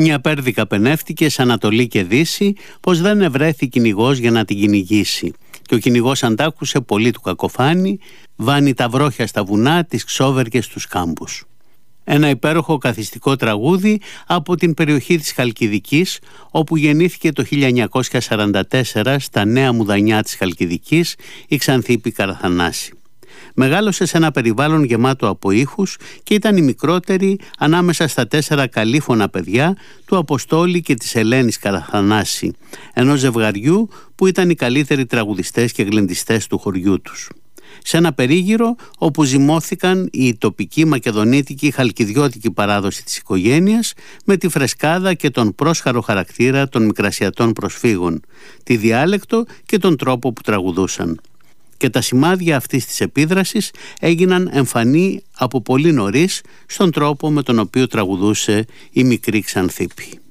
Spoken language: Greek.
Μια πέρδικα πενεύτηκε σ' Ανατολή και Δύση πως δεν ευρέθη κυνηγός για να την κυνηγήσει, και ο κυνηγός αντάκουσε πολύ του κακοφάνει, βάνει τα βρόχια στα βουνά, τις ξόβεργες στους κάμπους. Ένα υπέροχο καθιστικό τραγούδι από την περιοχή της Χαλκιδικής, όπου γεννήθηκε το 1944 στα Νέα Μουδανιά της Χαλκιδικής η Ξανθίπη Καραθανάση. Μεγάλωσε σε ένα περιβάλλον γεμάτο από ήχους και ήταν η μικρότερη ανάμεσα στα 4 καλήφωνα παιδιά του Αποστόλη και της Ελένης Καραθανάση, ενός ζευγαριού που ήταν οι καλύτεροι τραγουδιστές και γλεντιστές του χωριού τους. Σε ένα περίγυρο όπου ζυμώθηκαν η τοπική μακεδονίτικη χαλκιδιώτικη παράδοση της οικογένειας με τη φρεσκάδα και τον πρόσχαρο χαρακτήρα των μικρασιατών προσφύγων, τη διάλεκτο και τον τρόπο που τραγουδούσαν. Και τα σημάδια αυτής της επίδρασης έγιναν εμφανή από πολύ νωρίς στον τρόπο με τον οποίο τραγουδούσε η μικρή Ξανθίπη.